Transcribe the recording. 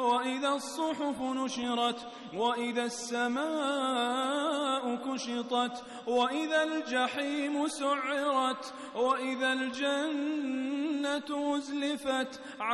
وإذا الصحف نشرت وإذا السماء كشطت وإذا الجحيم سعرت وإذا الجنة أزلفت